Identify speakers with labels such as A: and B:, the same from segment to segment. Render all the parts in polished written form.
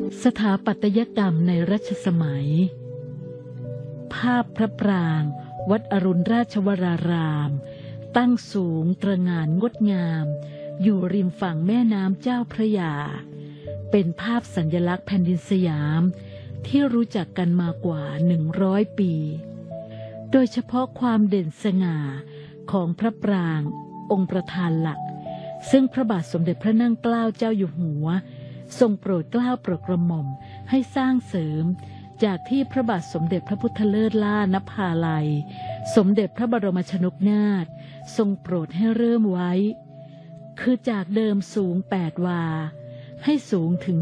A: สถาปัตยกรรมในรัชสมัยภาพพระปรางวัดอรุณราชวรารามตั้งสูงตระหง่านงดงามอยู่ริมฝั่งแม่น้ำเจ้าพระยาเป็นภาพสัญลักษณ์แผ่นดินสยามที่รู้จักกันมากว่า100 ปีโดยเฉพาะความเด่นสง่าของพระปรางองค์ประธานหลักซึ่งพระบาทสมเด็จพระนั่งเกล้าเจ้าอยู่หัวทรงโปรดเกล้าโปรดกระหม่อมให้สร้างเสริมจากที่พระบาทสมเด็จพระพุทธเลิศล่านภาลัยสมเด็จพระบรมชนกนาถทรงโปรดให้เริ่มไว้คือจากเดิมสูง8 วาให้สูงถึง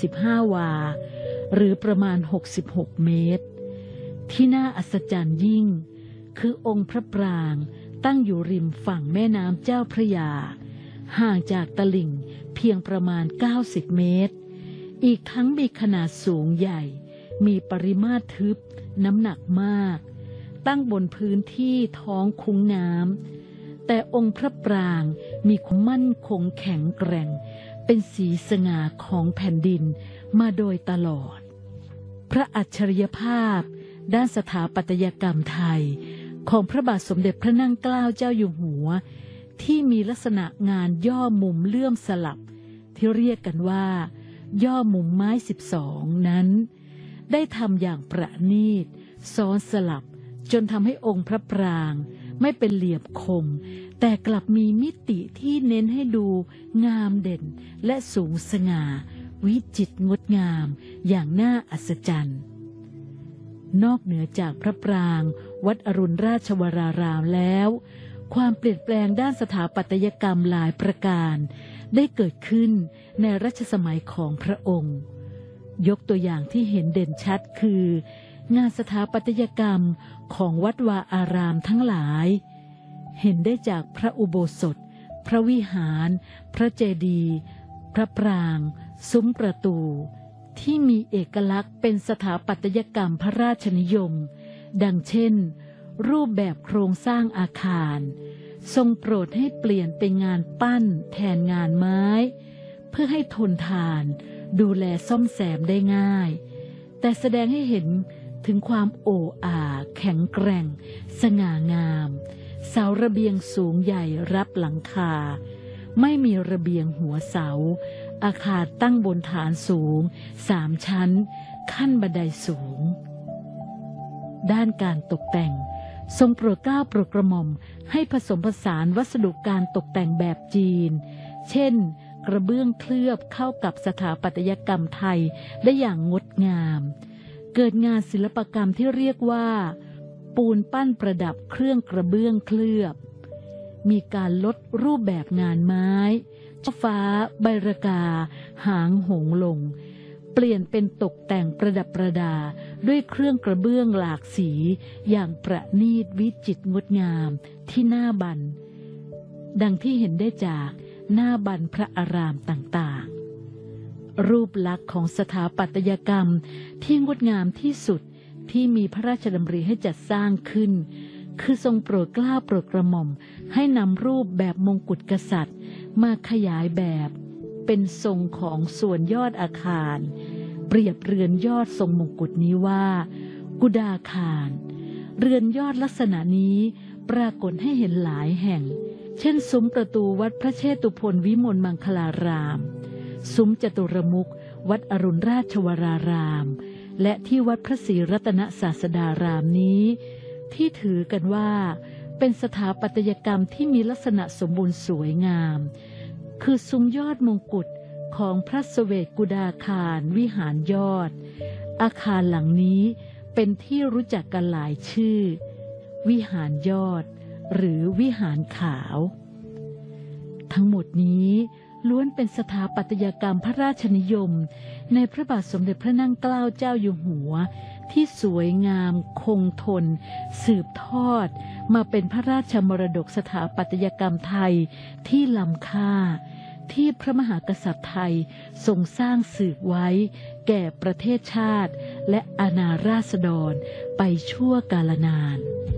A: 35 วาหรือประมาณ66 เมตรที่น่าอัศจรรย์ยิ่งคือองค์พระปรางตั้งอยู่ริมฝั่งแม่น้ำเจ้าพระยาห่างจากตลิ่งเพียงประมาณ90 เมตรอีกทั้งมีขนาดสูงใหญ่มีปริมาตรทึบน้ำหนักมากตั้งบนพื้นที่ท้องคุ้งน้ำแต่องค์พระปรางมีความมั่นคงแข็งแกร่งเป็นสีสง่าของแผ่นดินมาโดยตลอดพระอัจฉริยภาพด้านสถาปัตยกรรมไทยของพระบาทสมเด็จพระนั่งเกล้าเจ้าอยู่หัวที่มีลักษณะงานย่อมุมเลื่อมสลับที่เรียกกันว่าย่อมุมไม้12นั้นได้ทำอย่างประณีตซ้อนสลับจนทำให้องค์พระปรางไม่เป็นเหลี่ยมคมแต่กลับมีมิติที่เน้นให้ดูงามเด่นและสูงสง่าวิจิตรงดงามอย่างน่าอัศจรรย์นอกเหนือจากพระปรางวัดอรุณราชวรารามแล้วความเปลี่ยนแปลงด้านสถาปัตยกรรมหลายประการได้เกิดขึ้นในรัชสมัยของพระองค์ยกตัวอย่างที่เห็นเด่นชัดคืองานสถาปัตยกรรมของวัดวาอารามทั้งหลายเห็นได้จากพระอุโบสถพระวิหารพระเจดีย์พระปรางซุ้มประตูที่มีเอกลักษณ์เป็นสถาปัตยกรรมพระราชนิยมดังเช่นรูปแบบโครงสร้างอาคารทรงโปรดให้เปลี่ยนเป็นงานปั้นแทนงานไม้เพื่อให้ทนทานดูแลซ่อมแซมได้ง่ายแต่แสดงให้เห็นถึงความโอ้อาแข็งแกร่งสง่างามเสาระเบียงสูงใหญ่รับหลังคาไม่มีระเบียงหัวเสาอาคารตั้งบนฐานสูง3 ชั้นขั้นบันไดสูงด้านการตกแต่งทรงโปรดเกล้าโปรดกระหม่อมให้ผสมผสานวัสดุการตกแต่งแบบจีนเช่นกระเบื้องเคลือบเข้ากับสถาปัตยกรรมไทยได้อย่างงดงามเกิดงานศิลปกรรมที่เรียกว่าปูนปั้นประดับเครื่องกระเบื้องเคลือบมีการลดรูปแบบงานไม้ช่อฟ้าใบระกาหางหงส์ลงเปลี่ยนเป็นตกแต่งประดับประดาด้วยเครื่องกระเบื้องหลากสีอย่างประณีตวิจิตรงดงามที่หน้าบันดังที่เห็นได้จากหน้าบันพระอารามต่างๆรูปลักษณ์ของสถาปัตยกรรมที่งดงามที่สุดที่มีพระราชดำริให้จัดสร้างขึ้นคือทรงโปรดเกล้าโปรดกระหม่อมให้นำรูปแบบมงกุฎกษัตริย์มาขยายแบบเป็นทรงของส่วนยอดอาคารเปรียบเรือนยอดทรงมงกุฎนี้ว่ากุฎาคารเรือนยอดลักษณะนี้ปรากฏให้เห็นหลายแห่งเช่นซุ้มประตูวัดพระเชตุพนวิมลมังคลารามซุ้มจตุรมุขวัดอรุณราชวรารามและที่วัดพระศรีรัตนศาสดารามนี้ที่ถือกันว่าเป็นสถาปัตยกรรมที่มีลักษณะสมบูรณ์สวยงามคือซุ้มยอดมงกุฎของพระเสวตกุฎาคารวิหารยอดอาคารหลังนี้เป็นที่รู้จักกันหลายชื่อวิหารยอดหรือวิหารขาวทั้งหมดนี้ล้วนเป็นสถาปัตยกรรมพระราชนิยมในพระบาทสมเด็จพระนั่งเกล้าเจ้าอยู่หัวที่สวยงามคงทนสืบทอดมาเป็นพระราชมรดกสถาปัตยกรรมไทยที่ล้ำค่าที่พระมหากษัตริย์ไทยทรงสร้างสืบไว้แก่ประเทศชาติและอาณาราษฎรไปชั่วกาลนาน